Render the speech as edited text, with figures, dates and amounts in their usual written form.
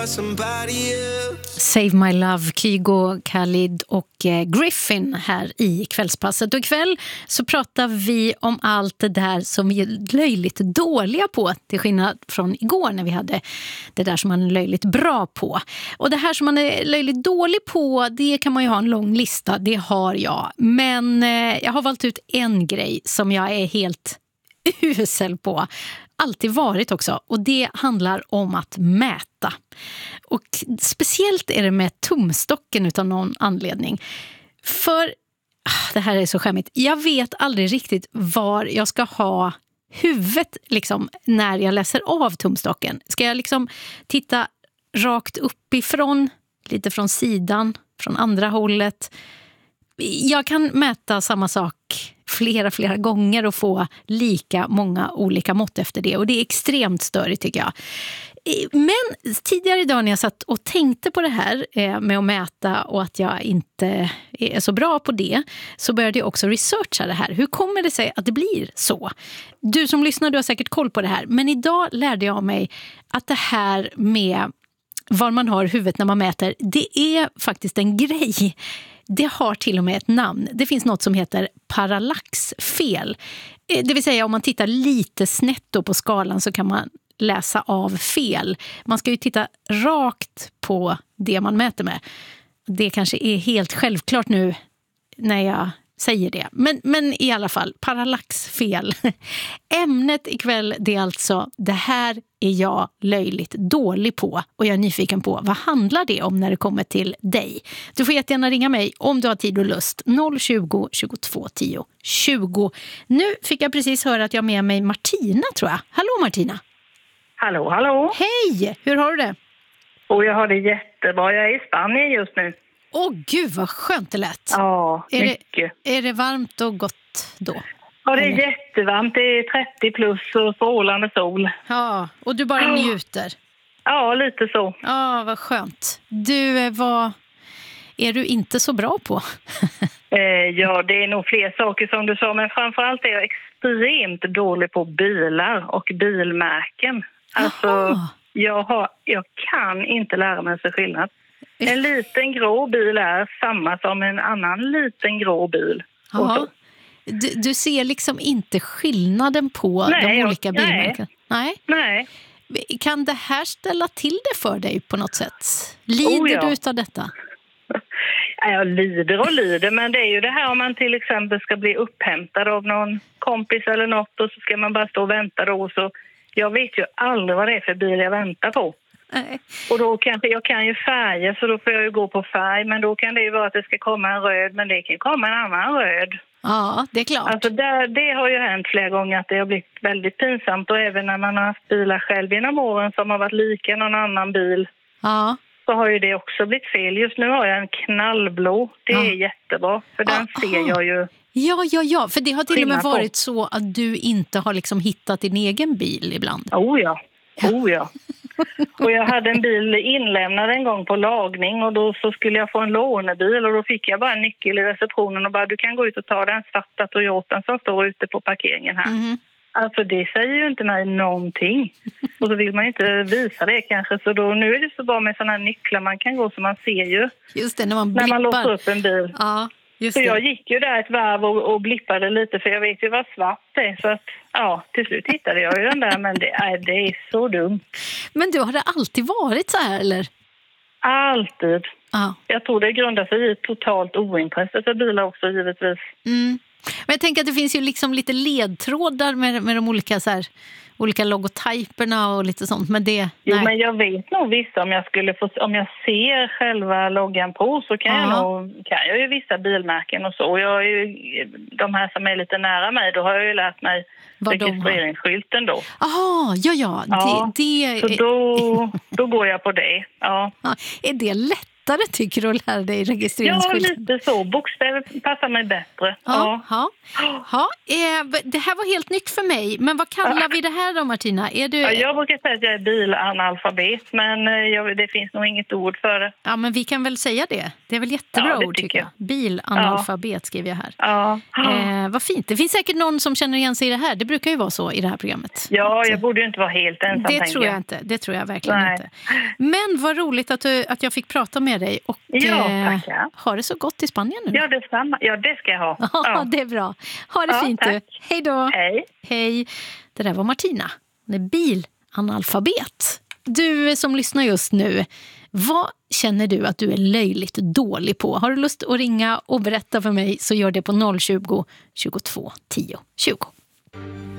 for somebody else. Save My Love, Kygo, Khalid och Griffin här i Kvällspasset. Och ikväll så pratar vi om allt det där som vi är löjligt dåliga på, till skillnad från igår när vi hade det där som man är löjligt bra på. Och det här som man är löjligt dålig på, det kan man ju ha en lång lista, det har jag. Men jag har valt ut en grej som jag är helt usel på. Alltid varit också, och det handlar om att mäta. Och speciellt är det med tumstocken utan någon anledning. För det här är så skämmigt. Jag vet aldrig riktigt var jag ska ha huvudet liksom, när jag läser av tumstocken. Ska jag liksom titta rakt uppifrån, lite från sidan, från andra hållet? Jag kan mäta samma sak flera gånger och få lika många olika mått efter det. Och det är extremt störigt tycker jag. Men tidigare idag när jag satt och tänkte på det här med att mäta och att jag inte är så bra på det, så började jag också researcha det här. Hur kommer det sig att det blir så? Du som lyssnar, du har säkert koll på det här. Men idag lärde jag mig att det här med var man har huvudet när man mäter, det är faktiskt en grej. Det har till och med ett namn. Det finns något som heter parallaxfel. Det vill säga om man tittar lite snett då på skalan så kan man läsa av fel. Man ska ju titta rakt på det man mäter med. Det kanske är helt självklart nu när jag säger det. Men i alla fall, parallaxfel. Ämnet ikväll det är alltså det här är jag löjligt dålig på. Och jag är nyfiken på vad handlar det om när det kommer till dig. Du får jättegärna ringa mig om du har tid och lust. 020 22 10 20. Nu fick jag precis höra att jag har med mig Martina tror jag. Hallå Martina. Hallå, hallå. Hej, hur har du det? Och jag har det jättebra. Jag är i Spanien just nu. Åh gud vad skönt det lät. Ja, är mycket. Är det varmt och gott då? Ja, det är jättevarmt. Det är 30 plus och strålande sol. Ja, och du bara njuter? Ja, lite så. Ja, vad skönt. Du, vad är du inte så bra på? Ja, det är nog fler saker som du sa. Men framförallt är jag extremt dålig på bilar och bilmärken. Alltså, jag kan inte lära mig för skillnad. En liten grå bil är samma som en annan liten grå bil. Ja. Du ser liksom inte skillnaden på de olika bilmärken? Nej. Kan det här ställa till det för dig på något sätt? Lider du utav detta? Jag lider, men det är ju det här om man till exempel ska bli upphämtad av någon kompis eller något och så ska man bara stå och vänta då. Så jag vet ju aldrig vad det är för bil jag väntar på. Nej. Och då kanske jag kan ju färger så då får jag ju gå på färg, men då kan det ju vara att det ska komma en röd, men det kan komma en annan röd. Ja, det är klart. Alltså det har ju hänt flera gånger att det har blivit väldigt pinsamt, och även när man har haft bilar själv genom åren som har varit lika någon annan bil. Ja. Så har ju det också blivit fel. Just nu har jag en knallblå. Det är jättebra, för den ser jag ju. Ja, för det har till och med varit så att du inte har liksom hittat din egen bil ibland. Oh ja. Och jag hade en bil inlämnad en gång på lagning, och då så skulle jag få en lånebil, och då fick jag bara en nyckel i receptionen och bara du kan gå ut och ta den svarta Toyotan som står ute på parkeringen här. Mm. Alltså det säger ju inte mig någonting. Och så vill man inte visa det kanske, så då nu är det så bra med sådana här nycklar man kan gå så man ser ju. Just det, när man låser upp en bil. Ja. Så jag gick ju där ett varv och blippade lite, för jag vet ju vad svart det är. Så att, till slut hittade jag ju den där, men det är så dumt. Men du, har det alltid varit så här, eller? Alltid. Jag tror det grundar sig i totalt ointresse för bilar också, givetvis. Mm. Men jag tänker att det finns ju liksom lite ledtrådar med de olika så här, olika logotyperna och lite sånt, men det... Jo, men jag vet nog vissa, om jag ser själva loggan på så kan jag ju vissa bilmärken och så. Jag är ju, de här som är lite nära mig, då har jag ju lärt mig registreringsskylten då. Ja. Så då går jag på det. Ja. Är det lätt lättare tycker du att lära dig Ja, registreringsskylten? lite så. Bokstäver passar mig bättre. Ja. Det här var helt nytt för mig. Men vad kallar vi det här då, Martina? Är du... Ja, jag brukar säga att jag är bilanalfabet, men det finns nog inget ord för det. Ja, men vi kan väl säga det. Det är väl jättebra ord tycker jag. Bilanalfabet skriver jag här. Ja. Vad fint. Det finns säkert någon som känner igen sig i det här. Det brukar ju vara så i det här programmet. Ja, jag borde ju inte vara helt ensam. Det tror jag inte. Det tror jag verkligen inte. Men vad roligt att jag fick prata med dig. Och ha det så gott i Spanien nu. Ja, detsamma. Ja, det ska jag ha. Ja, det är bra. Ha det fint tack. du. Hej då. Hej. Det där var Martina. Hon är bilanalfabet. Du som lyssnar just nu, vad känner du att du är löjligt dålig på? Har du lust att ringa och berätta för mig så gör det på 020 22 10 20.